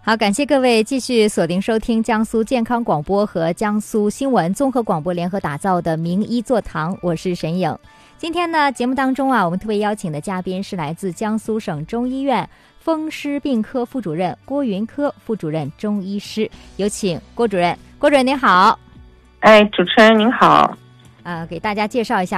好，感谢各位继续锁定收听江苏健康广播和江苏新闻综合广播联合打造的名医座堂，我是沈颖。今天呢，节目当中我们特别邀请的嘉宾是来自江苏省中医院风湿病科副主任郭云科副主任中医师，有请郭主任。郭主任您好。 主持人您好。 给大家介绍一下